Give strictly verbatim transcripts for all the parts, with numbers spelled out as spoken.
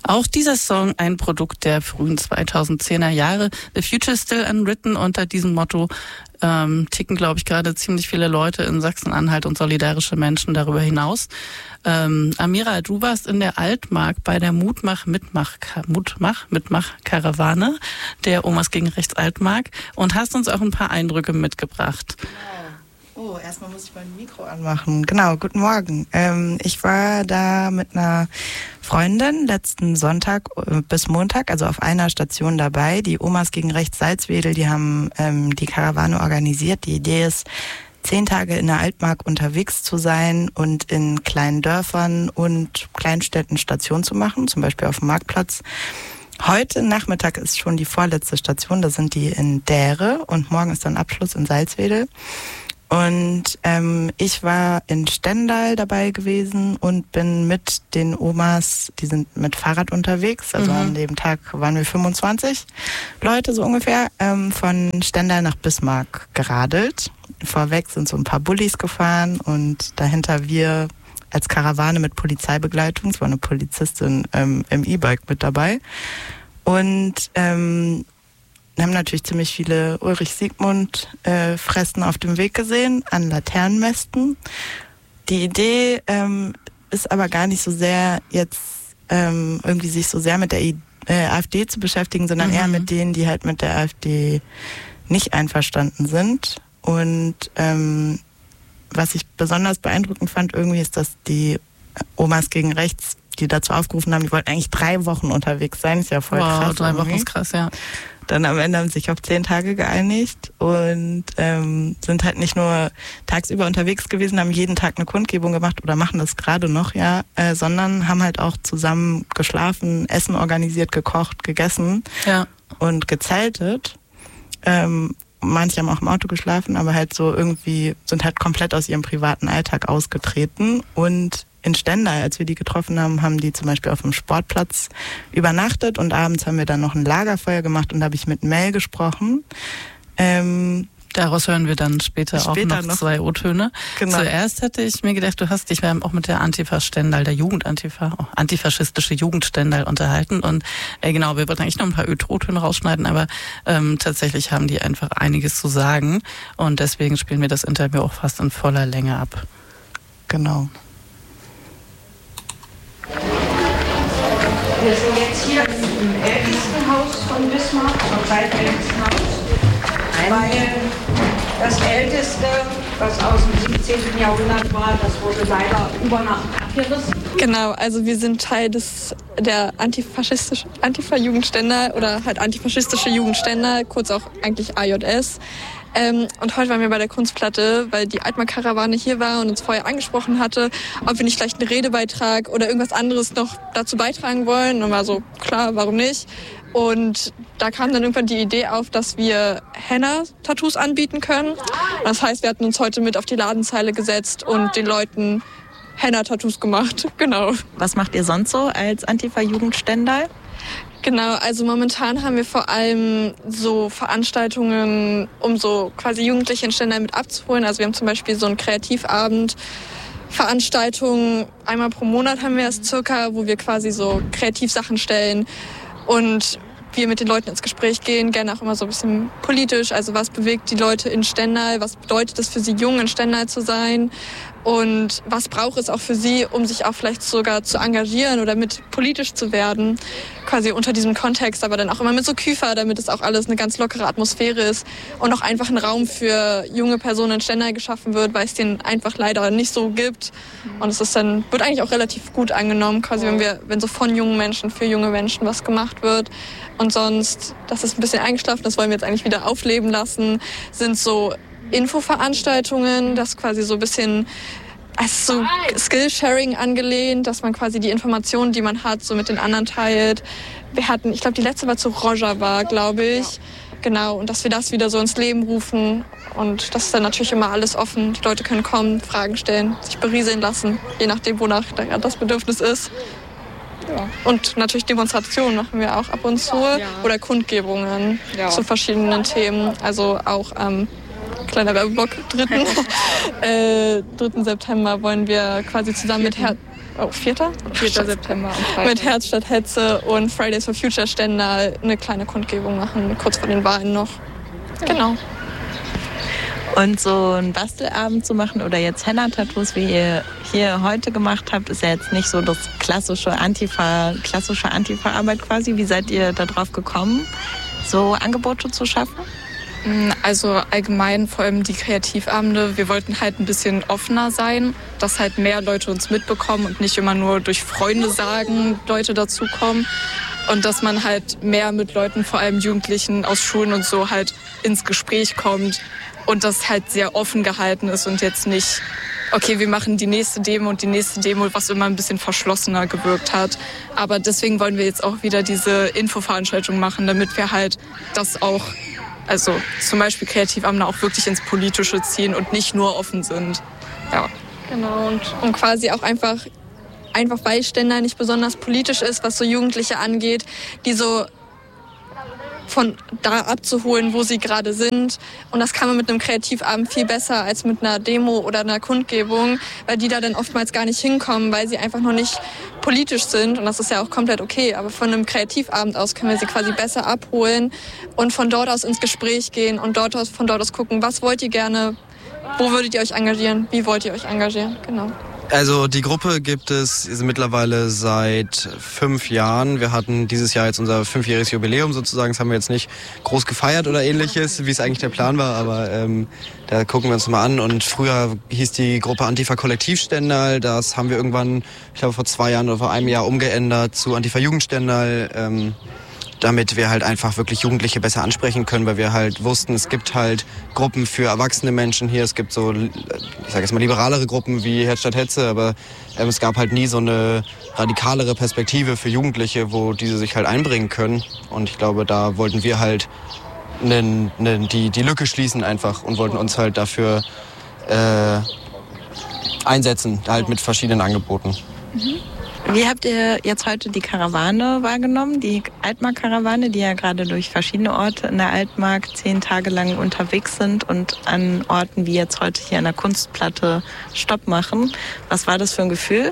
Auch dieser Song ein Produkt der frühen zweitausendzehner Jahre. The Future is Still Unwritten. Unter diesem Motto ähm, ticken, glaube ich, gerade ziemlich viele Leute in Sachsen-Anhalt und solidarische Menschen darüber hinaus. Ähm, Amira, du warst in der Altmark bei der Mutmach-Mitmach Mutmach-Mitmach-Karawane der Omas gegen Rechts Altmark und hast uns auch ein paar Eindrücke mitgebracht. Oh, erstmal muss ich mein Mikro anmachen. Genau, guten Morgen. Ähm, ich war da mit einer Freundin letzten Sonntag äh, bis Montag, also auf einer Station dabei. Die Omas gegen Rechts Salzwedel, die haben ähm, die Karawane organisiert. Die Idee ist, zehn Tage in der Altmark unterwegs zu sein und in kleinen Dörfern und Kleinstädten Station zu machen, zum Beispiel auf dem Marktplatz. Heute Nachmittag ist schon die vorletzte Station, da sind die in Dähre und morgen ist dann Abschluss in Salzwedel. Und ähm, ich war in Stendal dabei gewesen und bin mit den Omas, die sind mit Fahrrad unterwegs, also mhm. an dem Tag waren wir fünfundzwanzig Leute so ungefähr, ähm, von Stendal nach Bismarck geradelt. Vorweg sind so ein paar Bullis gefahren und dahinter wir als Karawane mit Polizeibegleitung, es war eine Polizistin ähm, im E-Bike mit dabei. Und ähm, wir haben natürlich ziemlich viele Ulrich-Siegmund-Fressen äh, auf dem Weg gesehen, an Laternenmästen. Die Idee ähm, ist aber gar nicht so sehr jetzt ähm, irgendwie sich so sehr mit der I- äh, AfD zu beschäftigen, sondern mhm. eher mit denen, die halt mit der AfD nicht einverstanden sind. Und ähm, was ich besonders beeindruckend fand irgendwie ist, dass die Omas gegen Rechts, die dazu aufgerufen haben, die wollten eigentlich drei Wochen unterwegs sein. Ist ja voll wow, krass. drei irgendwie. Wochen ist krass, ja. Dann am Ende haben sie sich auf zehn Tage geeinigt und ähm, sind halt nicht nur tagsüber unterwegs gewesen, haben jeden Tag eine Kundgebung gemacht oder machen das gerade noch, ja, äh, sondern haben halt auch zusammen geschlafen, Essen organisiert, gekocht, gegessen ja. und gezeltet. Ähm, manche haben auch im Auto geschlafen, aber halt so irgendwie sind halt komplett aus ihrem privaten Alltag ausgetreten. Und in Stendal, als wir die getroffen haben, haben die zum Beispiel auf dem Sportplatz übernachtet und abends haben wir dann noch ein Lagerfeuer gemacht und da habe ich mit Mel gesprochen. Ähm, Daraus hören wir dann später, später auch noch, noch zwei O-Töne. Genau. Zuerst hatte ich mir gedacht, du hast dich auch mit der Antifa Stendal, der Jugend-Antifa, oh, antifaschistische Jugend Stendal unterhalten und äh, genau, wir wollten eigentlich noch ein paar O-Töne rausschneiden, aber ähm, tatsächlich haben die einfach einiges zu sagen und deswegen spielen wir das Interview auch fast in voller Länge ab. Genau. Wir sind jetzt hier im ältesten Haus von Bismarck, vom zweitältesten Haus, weil das älteste, was aus dem siebzehnten Jahrhundert war, das wurde leider über Nacht abgerissen. Genau, also wir sind Teil des der antifaschistischen Antifa-Jugend Stendal oder halt antifaschistische Jugend Stendal, kurz auch eigentlich A J S. Ähm, und heute waren wir bei der Kunstplatte, weil die Altmark-Karawane hier war und uns vorher angesprochen hatte, ob wir nicht vielleicht einen Redebeitrag oder irgendwas anderes noch dazu beitragen wollen. Und war so, klar, warum nicht? Und da kam dann irgendwann die Idee auf, dass wir Henna-Tattoos anbieten können. Und das heißt, wir hatten uns heute mit auf die Ladenzeile gesetzt und den Leuten Henna-Tattoos gemacht. Genau. Was macht ihr sonst so als Antifa-Jugend Stendal? Genau, also momentan haben wir vor allem so Veranstaltungen, um so quasi Jugendliche in Stendal mit abzuholen. Also wir haben zum Beispiel so einen Kreativabend, Veranstaltungen, einmal pro Monat haben wir es circa, wo wir quasi so Kreativsachen stellen und wir mit den Leuten ins Gespräch gehen, gerne auch immer so ein bisschen politisch. Also was bewegt die Leute in Stendal, was bedeutet es für sie, jung in Stendal zu sein? Und was braucht es auch für sie, um sich auch vielleicht sogar zu engagieren oder mit politisch zu werden, quasi unter diesem Kontext, aber dann auch immer mit so Küfer, damit es auch alles eine ganz lockere Atmosphäre ist und auch einfach ein Raum für junge Personen in Stendal geschaffen wird, weil es den einfach leider nicht so gibt. Und es ist dann, wird eigentlich auch relativ gut angenommen, quasi wenn wir, wenn so von jungen Menschen für junge Menschen was gemacht wird. Und sonst, das ist ein bisschen eingeschlafen, das wollen wir jetzt eigentlich wieder aufleben lassen, sind so Infoveranstaltungen, das quasi so ein bisschen als so Skillsharing angelehnt, dass man quasi die Informationen, die man hat, so mit den anderen teilt. Wir hatten, ich glaube, die letzte war zu Rojava, glaube ich. Genau, und dass wir das wieder so ins Leben rufen. Und das ist dann natürlich immer alles offen. Die Leute können kommen, Fragen stellen, sich berieseln lassen, je nachdem, wonach das Bedürfnis ist. Ja. Und natürlich Demonstrationen machen wir auch ab und zu ja. Oder Kundgebungen ja. zu verschiedenen Themen. Also auch am ähm, kleiner Werbeblock, dritten, äh, dritten September wollen wir quasi zusammen mit Her- oh, vierter vierter September mit Herz statt Hetze und Fridays for Future Stendal eine kleine Kundgebung machen, kurz vor den Wahlen noch. Genau. Und so einen Bastelabend zu machen oder jetzt Henna-Tattoos, wie ihr hier heute gemacht habt, ist ja jetzt nicht so das klassische Antifa, klassische Antifa-Arbeit quasi. Wie seid ihr da drauf gekommen, so Angebote zu schaffen? Also allgemein vor allem die Kreativabende. Wir wollten halt ein bisschen offener sein, dass halt mehr Leute uns mitbekommen und nicht immer nur durch Freunde sagen, Leute dazukommen. Und dass man halt mehr mit Leuten, vor allem Jugendlichen aus Schulen und so, halt ins Gespräch kommt. Und das halt sehr offen gehalten ist und jetzt nicht, okay, wir machen die nächste Demo und die nächste Demo, was immer ein bisschen verschlossener gewirkt hat. Aber deswegen wollen wir jetzt auch wieder diese Infoveranstaltung machen, damit wir halt das auch, also zum Beispiel Kreativabende auch wirklich ins Politische ziehen und nicht nur offen sind. Ja. Genau, und, und quasi auch einfach, einfach weil Stendal nicht besonders politisch ist, was so Jugendliche angeht, die so von da abzuholen, wo sie gerade sind. Und das kann man mit einem Kreativabend viel besser als mit einer Demo oder einer Kundgebung, weil die da dann oftmals gar nicht hinkommen, weil sie einfach noch nicht politisch sind. Und das ist ja auch komplett okay. Aber von einem Kreativabend aus können wir sie quasi besser abholen und von dort aus ins Gespräch gehen und dort aus, von dort aus gucken, was wollt ihr gerne, wo würdet ihr euch engagieren, wie wollt ihr euch engagieren. Genau. Also die Gruppe gibt es mittlerweile seit fünf Jahren. Wir hatten dieses Jahr jetzt unser fünfjähriges Jubiläum sozusagen. Das haben wir jetzt nicht groß gefeiert oder ähnliches, wie es eigentlich der Plan war. Aber ähm, da gucken wir uns mal an. Und früher hieß die Gruppe Antifa Kollektiv Stendal. Das haben wir irgendwann, ich glaube vor zwei Jahren oder vor einem Jahr umgeändert zu Antifa Jugend Stendal. Ähm, damit wir halt einfach wirklich Jugendliche besser ansprechen können, weil wir halt wussten, es gibt halt Gruppen für erwachsene Menschen hier, es gibt so, ich sage jetzt mal liberalere Gruppen wie Herz statt Hetze, aber ähm, es gab halt nie so eine radikalere Perspektive für Jugendliche, wo diese sich halt einbringen können. Und ich glaube, da wollten wir halt nen, nen, die, die Lücke schließen einfach und wollten uns halt dafür äh, einsetzen, halt mit verschiedenen Angeboten. Mhm. Wie habt ihr jetzt heute die Karawane wahrgenommen, die Altmark-Karawane, die ja gerade durch verschiedene Orte in der Altmark zehn Tage lang unterwegs sind und an Orten wie jetzt heute hier an der Kunstplatte Stopp machen? Was war das für ein Gefühl?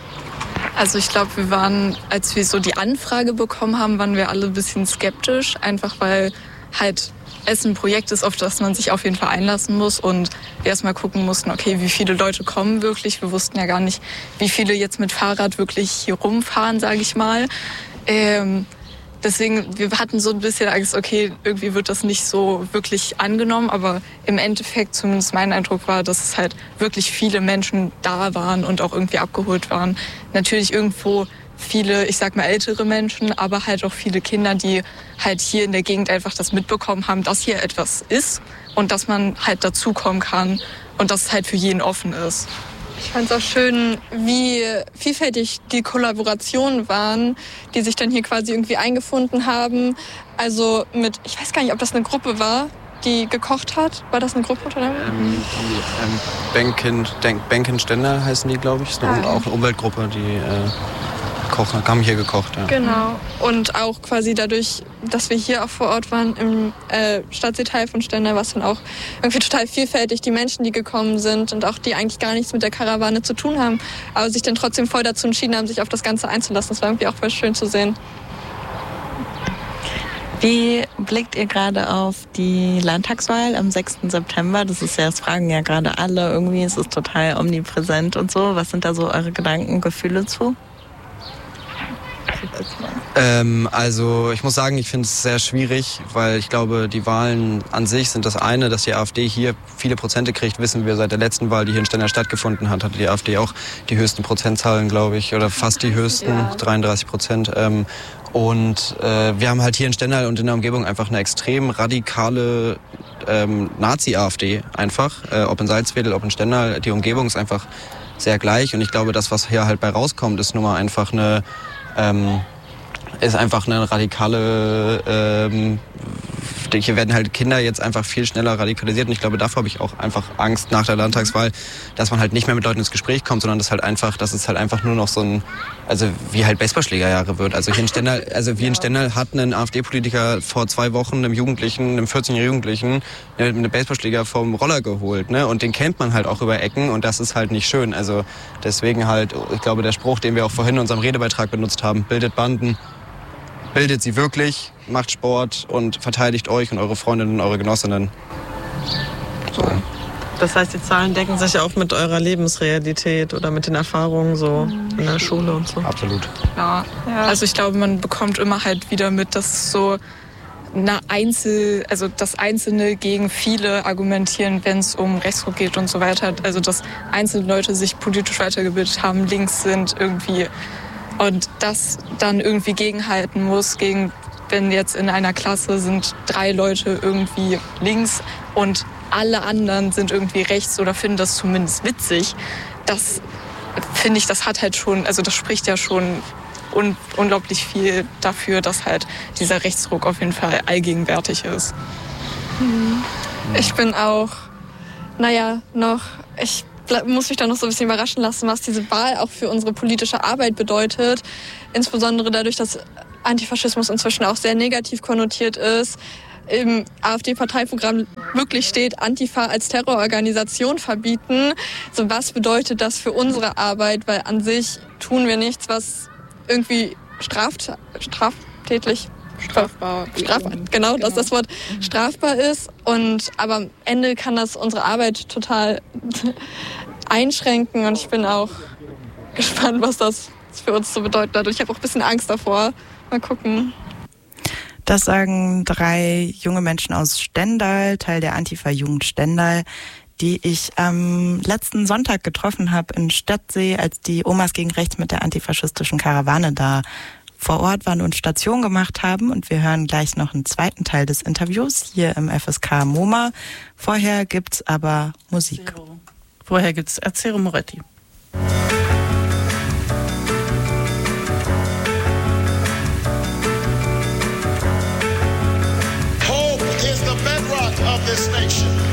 Also ich glaube, wir waren, als wir so die Anfrage bekommen haben, waren wir alle ein bisschen skeptisch, einfach weil halt es ein Projekt ist, auf das man sich auf jeden Fall einlassen muss und wir erstmal gucken mussten, okay, wie viele Leute kommen wirklich. Wir wussten ja gar nicht, wie viele jetzt mit Fahrrad wirklich hier rumfahren, sage ich mal. Ähm, deswegen, wir hatten so ein bisschen Angst, okay, irgendwie wird das nicht so wirklich angenommen, aber im Endeffekt, zumindest mein Eindruck war, dass es halt wirklich viele Menschen da waren und auch irgendwie abgeholt waren. Natürlich irgendwo viele, ich sag mal, ältere Menschen, aber halt auch viele Kinder, die halt hier in der Gegend einfach das mitbekommen haben, dass hier etwas ist und dass man halt dazukommen kann und dass es halt für jeden offen ist. Ich fand es auch schön, wie vielfältig die Kollaborationen waren, die sich dann hier quasi irgendwie eingefunden haben. Also mit, ich weiß gar nicht, ob das eine Gruppe war, die gekocht hat. War das eine Gruppe oder? Ähm, die, ähm, Benken, Benken Stendal heißen die, glaube ich. Ist eine, ah, auch eine Umweltgruppe, die äh, kochen, haben hier gekocht. Ja. Genau. Und auch quasi dadurch, dass wir hier auch vor Ort waren im äh, Stadtteil von Stendal, war es dann auch irgendwie total vielfältig. Die Menschen, die gekommen sind und auch die eigentlich gar nichts mit der Karawane zu tun haben, aber sich dann trotzdem voll dazu entschieden haben, sich auf das Ganze einzulassen. Das war irgendwie auch voll schön zu sehen. Wie blickt ihr gerade auf die Landtagswahl am sechsten September? Das ist ja, das fragen ja gerade alle irgendwie, es ist total omnipräsent und so. Was sind da so eure Gedanken, Gefühle zu? Ähm, also ich muss sagen, ich finde es sehr schwierig, weil ich glaube, die Wahlen an sich sind das eine, dass die AfD hier viele Prozente kriegt, wissen wir seit der letzten Wahl, die hier in Stendal stattgefunden hat, hatte die AfD auch die höchsten Prozentzahlen, glaube ich, oder fast die höchsten, ja. dreiunddreißig Prozent. Ähm, und äh, wir haben halt hier in Stendal und in der Umgebung einfach eine extrem radikale ähm, Nazi-AfD einfach, äh, ob in Salzwedel, ob in Stendal, die Umgebung ist einfach sehr gleich und ich glaube, das, was hier halt bei rauskommt, ist nun mal einfach eine Ähm, ist einfach eine radikale ähm, hier werden halt Kinder jetzt einfach viel schneller radikalisiert und ich glaube, davor habe ich auch einfach Angst nach der Landtagswahl, dass man halt nicht mehr mit Leuten ins Gespräch kommt, sondern dass halt einfach, dass es halt einfach nur noch so ein, also wie halt Baseballschlägerjahre wird. Also hier in Stendal, also wie in Stendal hat ein AfD-Politiker vor zwei Wochen einem Jugendlichen, einem vierzehnjährigen Jugendlichen, einen Baseballschläger vom Roller geholt, ne? Und den kennt man halt auch über Ecken und das ist halt nicht schön. Also deswegen halt, ich glaube, der Spruch, den wir auch vorhin in unserem Redebeitrag benutzt haben, bildet Banden, bildet sie wirklich, macht Sport und verteidigt euch und eure Freundinnen und eure Genossinnen. So. Das heißt, die Zahlen decken sich auch mit eurer Lebensrealität oder mit den Erfahrungen so in der Schule und so. Absolut. Ja, ja. Also ich glaube, man bekommt immer halt wieder mit, dass so eine Einzel, also das Einzelne gegen viele argumentieren, wenn es um Rechtsruck geht und so weiter. Also dass einzelne Leute sich politisch weitergebildet haben, links sind irgendwie. Und das dann irgendwie gegenhalten muss, gegen, wenn jetzt in einer Klasse sind drei Leute irgendwie links und alle anderen sind irgendwie rechts oder finden das zumindest witzig. Das finde ich, das hat halt schon, also das spricht ja schon un- unglaublich viel dafür, dass halt dieser Rechtsruck auf jeden Fall allgegenwärtig ist. Mhm. Ich bin auch, naja, noch, ich muss mich da noch so ein bisschen überraschen lassen, was diese Wahl auch für unsere politische Arbeit bedeutet. Insbesondere dadurch, dass Antifaschismus inzwischen auch sehr negativ konnotiert ist. Im AfD-Parteiprogramm wirklich steht, Antifa als Terrororganisation verbieten. So, was bedeutet das für unsere Arbeit? Weil an sich tun wir nichts, was irgendwie straft, straftätlich Strafbar. Strafbar, genau, das ist das Wort, strafbar ist. Und, aber am Ende kann das unsere Arbeit total einschränken. Und ich bin auch gespannt, was das für uns so bedeutet hat. Und ich habe auch ein bisschen Angst davor. Mal gucken. Das sagen drei junge Menschen aus Stendal, Teil der Antifa-Jugend Stendal, die ich am letzten Sonntag getroffen habe in Stadtsee, als die Omas gegen Rechts mit der antifaschistischen Karawane da vor Ort waren und Station gemacht haben. Und wir hören gleich noch einen zweiten Teil des Interviews hier im F S K MoMA. Vorher gibt's aber Musik. Vorher gibt's Erzero Moretti. Hope is the bedrock of this nation.